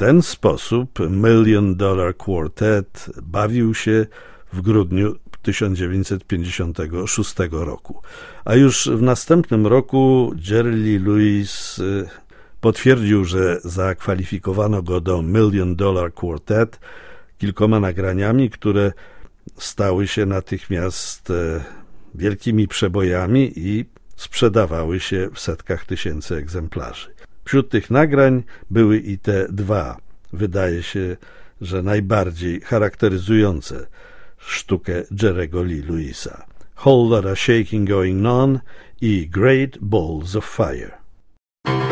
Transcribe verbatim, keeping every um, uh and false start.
ten sposób Million Dollar Quartet bawił się w grudniu tysiąc dziewięćset pięćdziesiątego szóstego roku. A już w następnym roku Jerry Lee Lewis potwierdził, że zakwalifikowano go do Million Dollar Quartet kilkoma nagraniami, które stały się natychmiast wielkimi przebojami i sprzedawały się w setkach tysięcy egzemplarzy. Wśród tych nagrań były i te dwa, wydaje się, że najbardziej charakteryzujące sztukę Jerry'ego Lee Lewisa: Whole Lotta Shaking Going On i Great Balls of Fire.